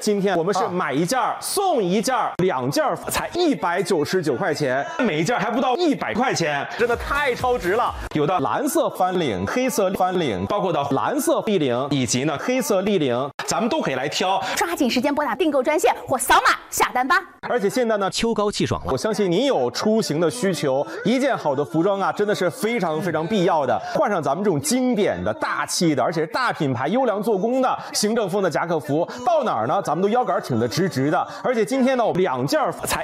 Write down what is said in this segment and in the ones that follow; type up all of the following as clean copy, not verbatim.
今天我们是买一件送一件，2件才199块钱，每一件还不到100块钱，真的太超值了。有的蓝色翻领、黑色翻领，包括到蓝色立领以及呢黑色立领，咱们都可以来挑。 抓紧时间拨打订购专线或扫码下单吧。 而且现在呢， 秋高气爽了， 我相信你有出行的需求，一件好的服装啊，真的是非常必要的。换上咱们这种经典的、大气的，而且是大品牌、优良做工的行政风的夹克服，到哪儿呢，咱们都腰杆挺得直直的。而且今天呢，2件才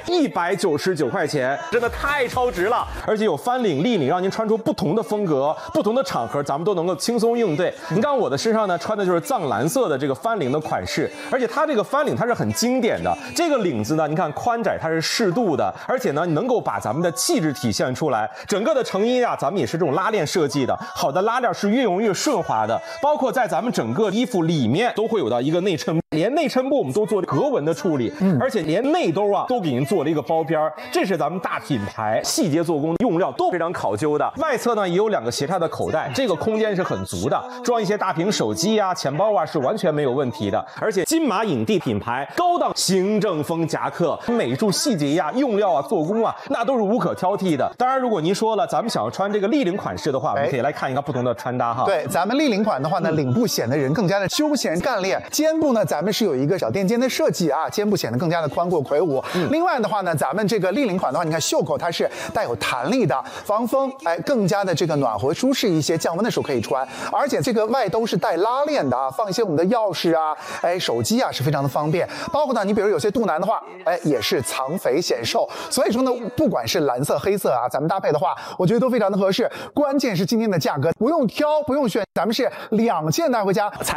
199块钱，真的太超值了。而且有翻领、立领，让您穿出不同的风格、不同的场合，咱们都能够轻松应对。你看我的身上呢，穿的就是藏蓝色的这个翻领的款式，而且它这个翻领它是很经典的，这个领子呢，你看宽窄它是适度的，而且呢能够把咱们的气质体现出来。整个的成衣啊，咱们也是这种拉链设计的，好的拉链是越用越顺滑的，包括在咱们整个衣服里面都会有到一个内衬，连内衬部我们都做格纹的处理，而且连内兜啊都给您做了一个包边，这是咱们大品牌，细节做工，用料都非常考究的。外侧呢也有2个斜插的口袋，这个空间是很足的，装一些大屏手机啊、钱包啊是完全没有问题的。而且金马影帝品牌高档行政风夹克，美术细节呀、用料啊、做工啊，那都是无可挑剔的。当然，如果您说了咱们想要穿这个立领款式的话，我们可以来看一个不同的穿搭哈。 对，咱们立领款的话呢，领部显得人更加的休闲干练，肩部呢咱们是有一个小垫肩的设计啊，肩部显得更加的宽阔魁梧。另外的话呢，咱们这个立领款的话，你看袖口它是带有弹力的，防风，更加的这个暖和舒适一些，降温的时候可以穿。而且这个外兜是带拉链的啊，放一些我们的钥匙啊，手机啊是非常的方便。包括呢，你比如有些肚腩的话，也是藏肥显瘦。所以说呢，不管是蓝色、黑色啊，咱们搭配的话，我觉得都非常的合适。关键是今天的价格不用挑，不用选，咱们是2件带回家才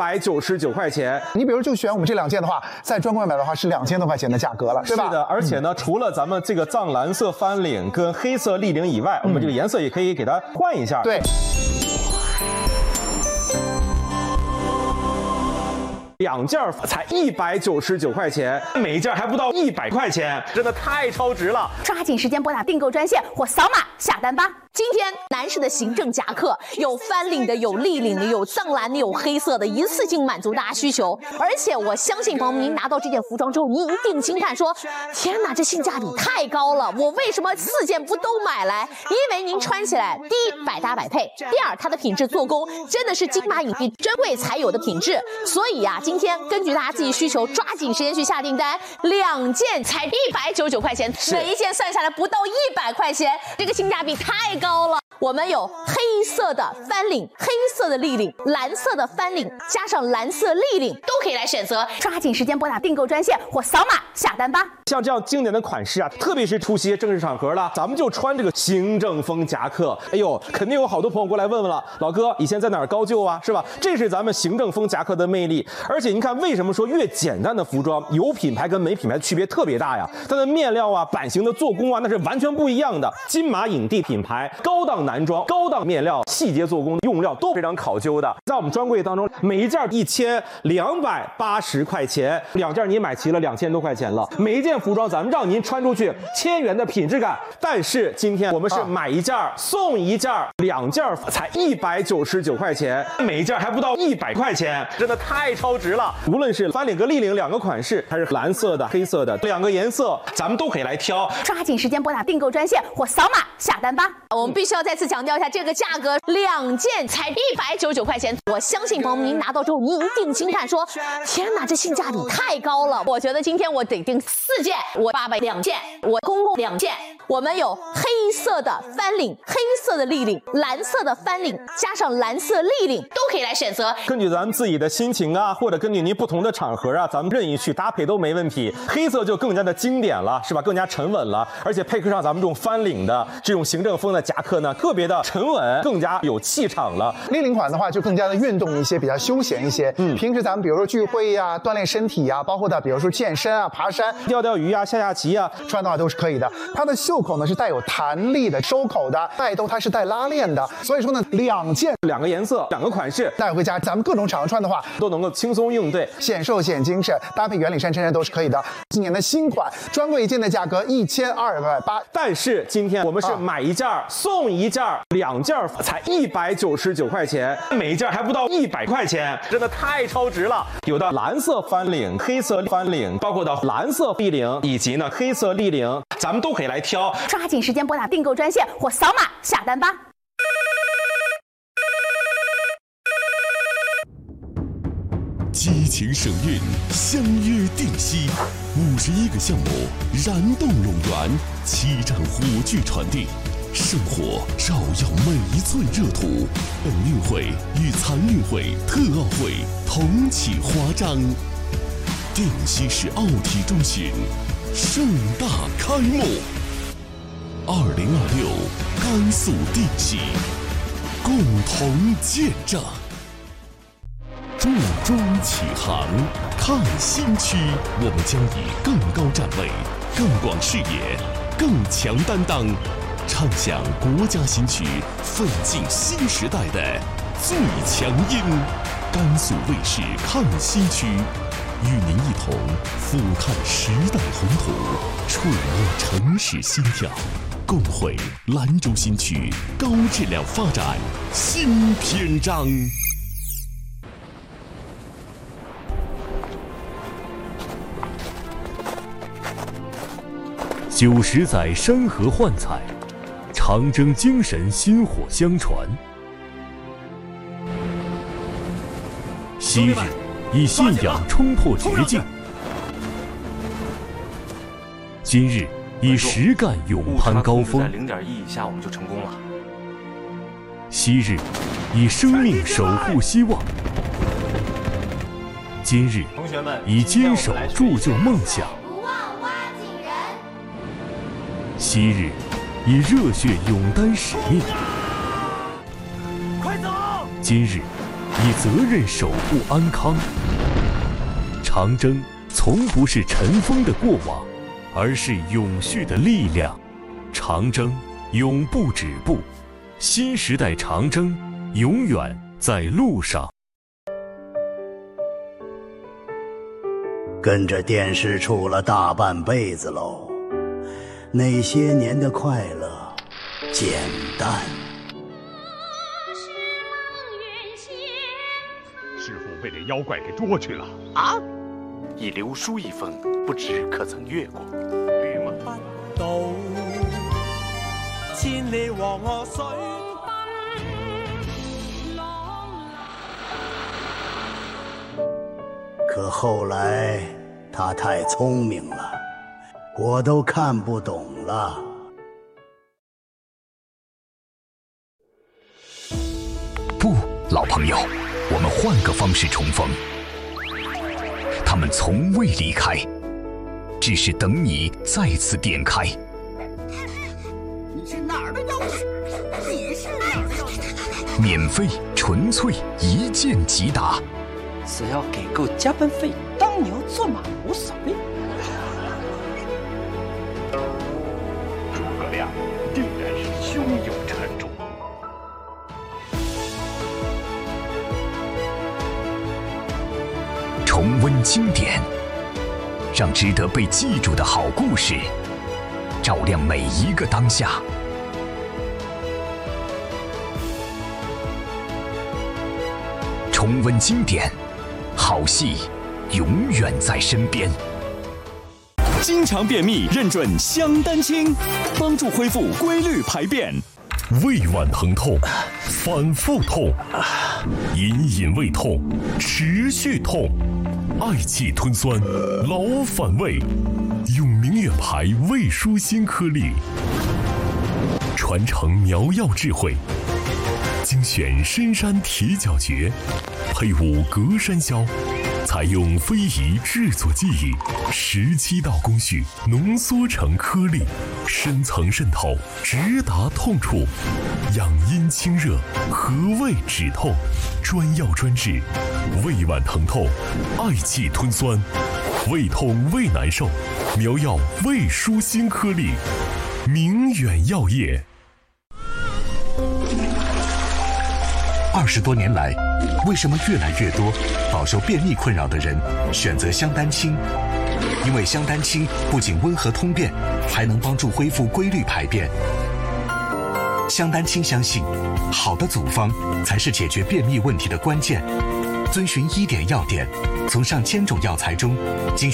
199块钱。 你比如就选我们这2件的话，在专柜买的话是2000多块钱的价格了，对吧？ 是的，而且呢，除了咱们这个藏蓝色翻领跟黑色立领以外，我们这个颜色也可以给它换一下。 对。 2件才199块钱，每一件还不到100块钱，真的太超值了。 抓紧时间拨打订购专线或扫码下单吧。今天男士的行政夹克有翻领的，有立领的，有藏蓝的，有黑色的，一次性满足大家需求。而且我相信朋友们，您拿到这件服装之后，您一定惊叹说：天哪，这性价比太高了！我为什么4件不都买来？因为您穿起来，第一百搭百配，第二它的品质做工真的是金马影帝专柜才有的品质。所以呀，今天根据大家自己需求，抓紧时间去下订单，2件才199块钱，每一件算下来不到100块钱，这个性价比太高了。我们有黑色的翻领、黑色的立领、蓝色的翻领，加上蓝色立领，都可以来选择。抓紧时间拨打订购专线或扫码下单吧。 像这样经典的款式啊，特别是出席正式场合了，咱们就穿这个行政风夹克。哎呦，肯定有好多朋友过来问问了，老哥以前在哪儿高就啊，是吧？这是咱们行政风夹克的魅力。而且您看，为什么说越简单的服装有品牌跟没品牌区别特别大呀？它的面料啊、版型的做工啊，那是完全不一样的。金马影帝品牌高档男装、高档面料、细节做工、用料都非常考究的。在我们专柜当中，每一件1280块钱，2件你买齐了2000多块钱了。每一件服装咱们让您穿出去1000元的品质感。但是今天我们是买一件送一件，2件才199块钱，每一件还不到100块钱，真的太超值了。无论是翻领和立领2个款式，还是蓝色的、黑色的2个颜色，咱们都可以来挑。 抓紧时间拨打订购专线或扫码下单吧。我们必须要再次强调一下，这个价格2件才199块钱。我相信朋友们，您拿到之后，您一定惊叹说：天哪，这性价比太高了！我觉得今天我得订4件，我爸爸2件，我公公2件。我们有黑色的翻领、黑色的立领、蓝色的翻领，加上蓝色立领，都可以来选择。 根据咱们自己的心情啊，或者根据您不同的场合啊，咱们任意去搭配都没问题。黑色就更加的经典了，是吧？更加沉稳了，而且配合上咱们这种翻领的这种行政风的夹克呢，特别的沉稳，更加有气场了。 立领款的话就更加的运动一些，比较休闲一些。平时咱们比如说聚会呀、锻炼身体呀，包括的比如说健身啊、爬山、 钓鱼啊、下棋啊， 穿的话都是可以的。它的袖口呢是带有弹力的收口的，外兜它是带拉链的，所以说呢2件 2个颜色、2个款式带回家，咱们各种场合穿的话都能够轻松应对， 显瘦显精神，搭配圆领衫衬衫都是可以的。今年的新款专柜一件的价格1280， 但是今天我们是买一件送一件。 件2件才199块钱，每一件还不到100块钱，真的太超值了。有的蓝色翻领、黑色翻领，包括的蓝色立领以及呢黑色立领，咱们都可以来挑。 抓紧时间拨打订购专线或扫码下单吧。 激情盛韵，相约定西，51个项目燃动龙源，7站火炬传递，圣火照耀每一寸热土。本运会与残运会、特奥会同启华章，定西市奥体中心盛大开幕。2026甘肃定西，共同见证。重装启航，看新区，我们将以更高站位、更广视野、更强担当，唱响国家新区，奋进新时代的最强音。甘肃卫视看新区，与您一同俯瞰时代宏图，触摸城市心跳，共绘兰州新区高质量发展新篇章。90载山河幻彩，长征精神薪火相传。昔日以信仰冲破绝境，今日以实干勇攀高峰。 在0.1以下我们就成功了。 昔日以生命守护希望，今日以坚守铸就梦想。昔日以热血勇担使命， 快走！ 今日以责任守护安康。长征从不是尘封的过往，而是永续的力量。长征永不止步，新时代长征永远在路上。 跟着电视处了大半辈子喽。那些年的快乐简单。 师傅被那妖怪给捉去了啊！一留书一封，不知可曾越过？绿吗？ 到千里黄河水可后来他太聪明了，我都看不懂了。 不，老朋友，我们换个方式重逢。他们从未离开，只是等你再次点开。 你是哪儿的妖精？你是哪儿的妖精？ 免费、纯粹，一键即答。 只要给够加班费，当牛做马无所谓。 诸葛亮定然是胸有成竹。 重温经典，让值得被记住的好故事照亮每一个当下。重温经典，好戏永远在身边。 经常便秘认准香丹清，帮助恢复规律排便。胃脘疼痛，反复痛，隐隐胃痛，持续痛，嗳气吞酸，老反胃。永明远牌胃舒心颗粒，传承苗药智慧，精选深山铁角蕨，配伍隔山椒，采用非遗制作技艺，17道工序浓缩成颗粒，深层渗透，直达痛处，养阴清热，和胃止痛，专药专治，胃脘疼痛，嗳气吞酸，胃痛胃难受，苗药胃舒心颗粒，明远药业。 20多年来，为什么越来越多饱受便秘困扰的人选择香丹清？因为香丹清不仅温和通便，还能帮助恢复规律排便。 香丹青相信，好的组方才是解决便秘问题的关键。遵循1点要点，从上千种药材中精选